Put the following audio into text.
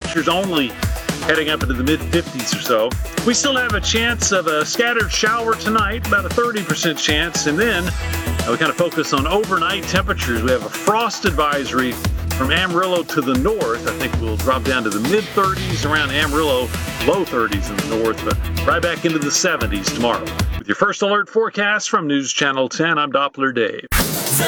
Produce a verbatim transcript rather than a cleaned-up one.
temperatures only heading up into the mid fifties or so. We still have a chance of a scattered shower tonight, about a thirty percent chance. And then uh, we kind of focus on overnight temperatures. We have a frost advisory from Amarillo to the north. I think we'll drop down to the mid thirties around Amarillo, low thirties in the north, but right back into the seventies tomorrow. With your first alert forecast from News Channel ten, I'm Doppler Dave.